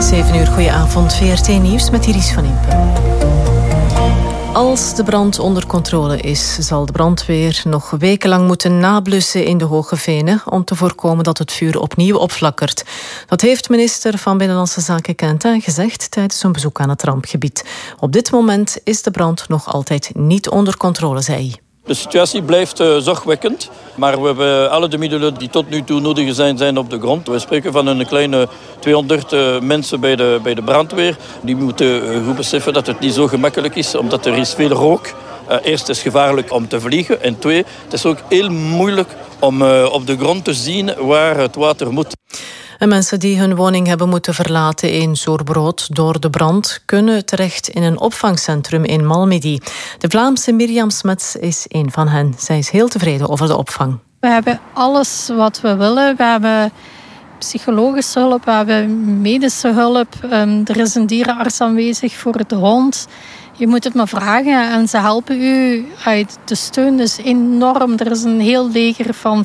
7 uur, goedenavond. VRT Nieuws met Iris van Impen. Als de brand onder controle is, zal de brandweer nog wekenlang moeten nablussen in de Hoge Venen om te voorkomen dat het vuur opnieuw opflakkert. Dat heeft minister van Binnenlandse Zaken Quentin gezegd tijdens een bezoek aan het rampgebied. Op dit moment is de brand nog altijd niet onder controle, zei hij. De situatie blijft zorgwekkend, maar we hebben alle de middelen die tot nu toe nodig zijn op de grond. We spreken van een kleine 200 mensen bij de brandweer. Die moeten goed beseffen dat het niet zo gemakkelijk is, omdat er is veel rook. Eerst is het gevaarlijk om te vliegen en twee, het is ook heel moeilijk om op de grond te zien waar het water moet. En mensen die hun woning hebben moeten verlaten in Zoerbrood door de brand kunnen terecht in een opvangcentrum in Malmedy. De Vlaamse Mirjam Smets is een van hen. Zij is heel tevreden over de opvang. We hebben alles wat we willen. We hebben psychologische hulp, we hebben medische hulp. Er is een dierenarts aanwezig voor de hond. Je moet het maar vragen en ze helpen u. De steun is enorm. Er is een heel leger van